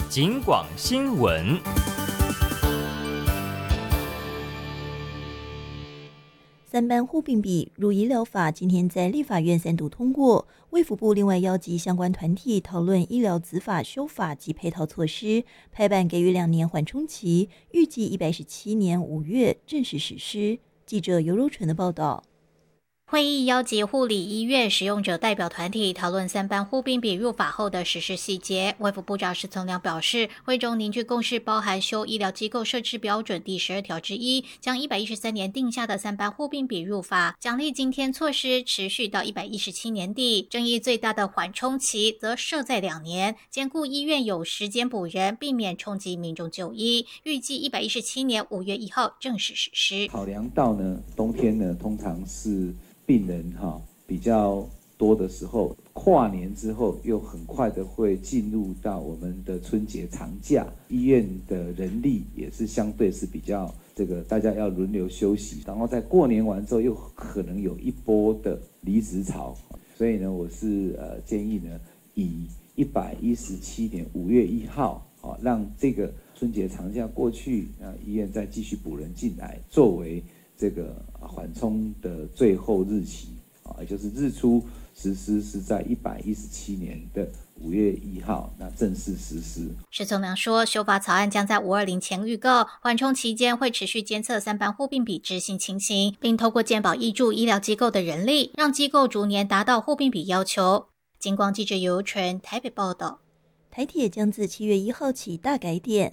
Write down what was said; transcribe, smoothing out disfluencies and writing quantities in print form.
警广新闻。 三班互并比入医疗法今天在立法院3读通过，卫福部另外邀集相关团体讨论医疗子法修法及配套措施，拍板给予2年缓冲期，预计117年5月正式实施。记者尤柔纯的报道。 会议邀集护理医院使用者代表团体讨论三班互并比入法后的实施细节。卫福部长施从良表示，会中凝聚共识包含修医疗机构设置标准第12条之一，将113年定下的三班互并比入法，奖励津贴措施持续到117年底。争议最大的缓冲期则设在2年，兼顾医院有时间补人，避免冲击民众就医。预计117年5月1号正式实施。 考量到呢，冬天呢通常是病人比较多的时候，跨年之后又很快的会进入到我们的春节长假，医院的人力也是相对是比较大家要轮流休息，然后在过年完之后又可能有一波的离职潮，所以呢，我是建议呢，以117年5月1号让这个春节长假过去，医院再继续补人进来，作为这个缓冲的最后日期，也就是日出实施是在117年的5月1号，那正式实施。 施从良说，修法草案将在520前预告，缓冲期间会持续监测三班互并比执行情形，并透过健保挹注医疗机构的人力，让机构逐年达到互并比要求。警广记者尤纯台北报道。 台铁将自7月1号起大改点，